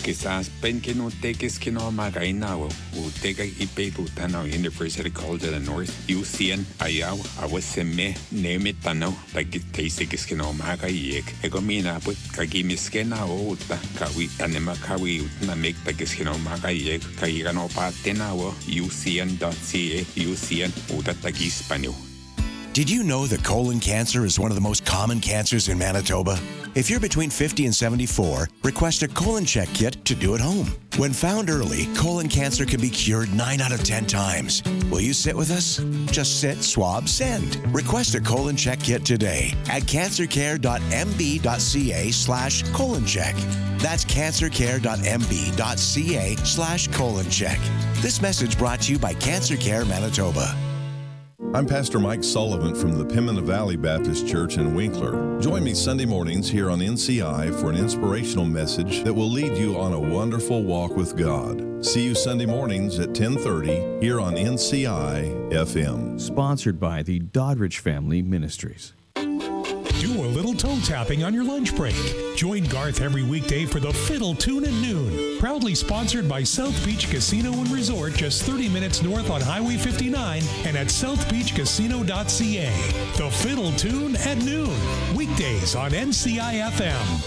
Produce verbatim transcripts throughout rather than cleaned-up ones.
Quizás pen que no te que es que no magainawa, u tega ipe utana University College of the North, U C N, ayaw, awaseme, neme tanaw, like taste que es que no magayek. Egomina, but kagimiskena o uta, kawi tanema kawi utna make the que es que no magayek, kayigano patenawa, U C N dot C A, U C N, utataki Spaniel. Did you know that colon cancer is one of the most common cancers in Manitoba? If you're between fifty and seventy-four, request a colon check kit to do at home. When found early, colon cancer can be cured nine out of ten times. Will you sit with us? Just sit, swab, send. Request a colon check kit today at cancercare.mb.ca slash colon check. That's cancercare.mb.ca slash colon check. This message brought to you by Cancer Care Manitoba. I'm Pastor Mike Sullivan from the Pimena Valley Baptist Church in Winkler. Join me Sunday mornings here on N C I for an inspirational message that will lead you on a wonderful walk with God. See you Sunday mornings at ten thirty here on N C I F M. Sponsored by the Doddridge Family Ministries. Do a little toe tapping on your lunch break. Join Garth every weekday for the Fiddle Tune at noon. Proudly sponsored by South Beach Casino and Resort, just thirty minutes north on Highway fifty-nine and at south beach casino dot c a. The Fiddle Tune at noon. Weekdays on N C I F M.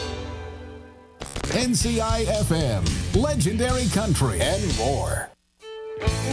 N C I F M, legendary country, and more.